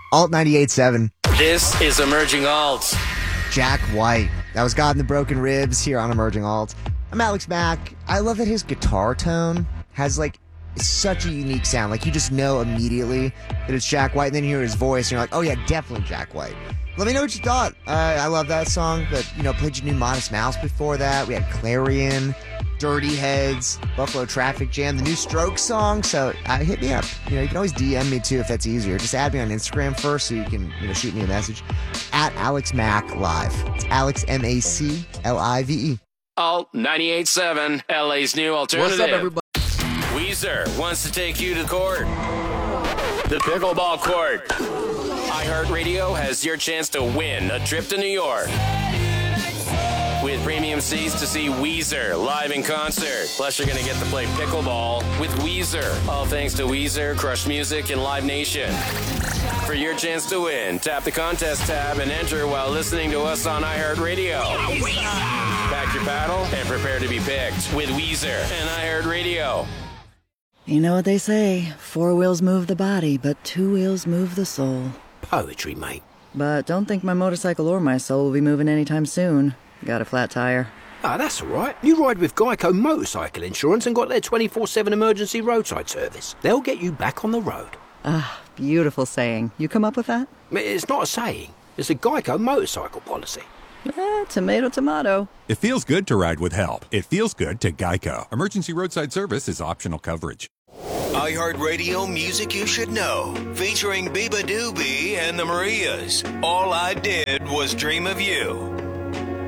Alt 98.7. This is Emerging Alt. Jack White. That was God in the Broken Ribs here on Emerging Alt. I'm Alex Mack. I love that his guitar tone has such a unique sound. Like you just know immediately that it's Jack White, and then you hear his voice and you're like, oh yeah, definitely Jack White. Let me know what you thought. I love that song, but played your new Modest Mouse before that. We had Clarion, Dirty Heads, Buffalo Traffic Jam, the new Strokes song. So hit me up. You can always DM me too if that's easier. Just add me on Instagram first so you can shoot me a message at Alex Mack Live. It's Alex MACLIVE. Alt 98.7, LA's new alternative. What's up, everybody? Weezer wants to take you to court. The pickleball court. iHeartRadio has your chance to win a trip to New York. With premium seats to see Weezer live in concert. Plus, you're going to get to play pickleball with Weezer. All thanks to Weezer, Crush Music, and Live Nation. For your chance to win, tap the contest tab and enter while listening to us on iHeartRadio. Pack your paddle and prepare to be picked with Weezer and iHeartRadio. You know what they say, 4 wheels move the body, but 2 wheels move the soul. Poetry, mate. But don't think my motorcycle or my soul will be moving anytime soon. Got a flat tire. Ah, that's all right. You ride with Geico Motorcycle Insurance and got their 24/7 emergency roadside service. They'll get you back on the road. Ah, beautiful saying. You come up with that? It's not a saying. It's a Geico motorcycle policy. Tomato, tomato. It feels good to ride with help. It feels good to Geico. Emergency roadside service is optional coverage. iHeartRadio Music You Should Know, featuring Biba Doobie and the Marias. All I Did Was Dream of You.